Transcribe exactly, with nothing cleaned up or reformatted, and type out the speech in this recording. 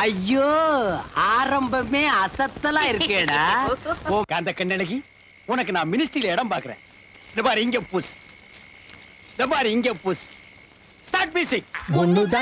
ஐயோ ஆரம்பமே அசத்தலா இருக்கேடா. ஓ காந்த கண்ணழகி, உனக்கு நான் மினிஸ்ட்ரியில இடம் பாக்குறேன். இந்த பாரு இங்க புஷ், இந்த பாரு இங்க புஷ். Start music.